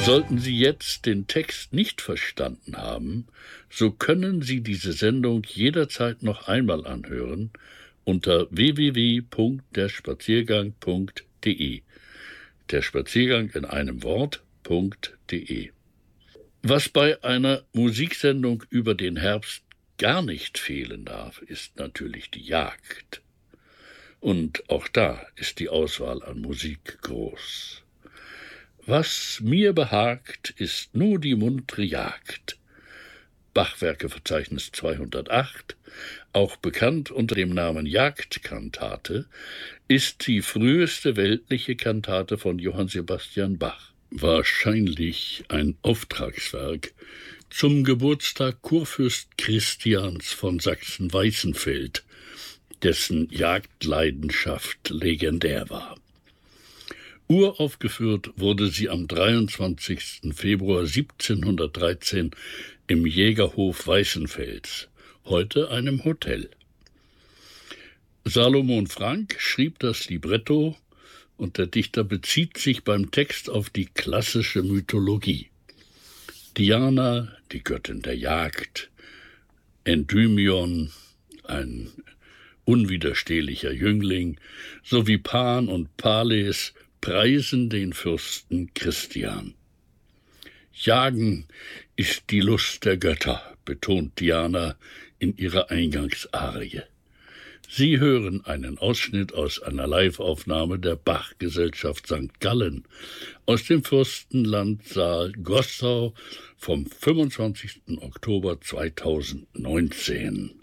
Sollten Sie jetzt den Text nicht verstanden haben, so können Sie diese Sendung jederzeit noch einmal anhören unter www.derspaziergang.de. Der Spaziergang in einem Wort.de. Was bei einer Musiksendung über den Herbst gar nicht fehlen darf, ist natürlich die Jagd. Und auch da ist die Auswahl an Musik groß. Was mir behagt, ist nur die muntre Jagd. Bachwerkeverzeichnis 208, auch bekannt unter dem Namen Jagdkantate, ist die früheste weltliche Kantate von Johann Sebastian Bach. Wahrscheinlich ein Auftragswerk zum Geburtstag Kurfürst Christians von Sachsen-Weißenfeld, dessen Jagdleidenschaft legendär war. Uraufgeführt wurde sie am 23. Februar 1713 im Jägerhof Weißenfels, heute einem Hotel. Salomon Frank schrieb das Libretto und der Dichter bezieht sich beim Text auf die klassische Mythologie. Diana, die Göttin der Jagd, Endymion, ein unwiderstehlicher Jüngling, sowie Pan und Pales preisen den Fürsten Christian. Jagen ist die Lust der Götter, betont Diana in ihrer Eingangsarie. Sie hören einen Ausschnitt aus einer Live-Aufnahme der Bachgesellschaft St. Gallen aus dem Fürstenlandsaal Gossau vom 25. Oktober 2019.